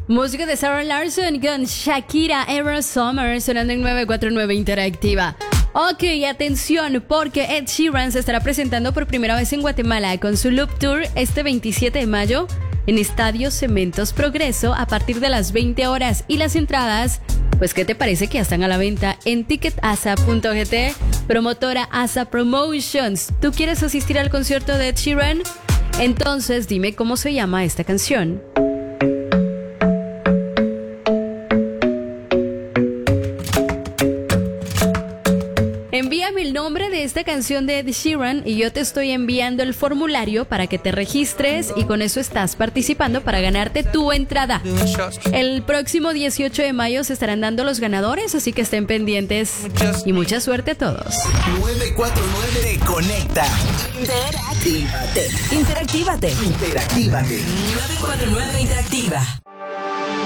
Música de Sarah Larson con Shakira, Ever Summer, sonando en 949 Interactiva. Ok, atención, porque Ed Sheeran se estará presentando por primera vez en Guatemala con su Loop Tour este 27 de mayo en Estadio Cementos Progreso a partir de las 20 horas. Y las entradas, pues ¿qué te parece que ya están a la venta en ticketasa.gt? Promotora Asa Promotions. ¿Tú quieres asistir al concierto de Ed Sheeran? Entonces dime cómo se llama esta canción. Envíame el nombre de esta canción de Ed Sheeran y yo te estoy enviando el formulario para que te registres y con eso estás participando para ganarte tu entrada. El próximo 18 de mayo se estarán dando los ganadores, así que estén pendientes y mucha suerte a todos. 949 te conecta. Interactívate. 949 Interactiva.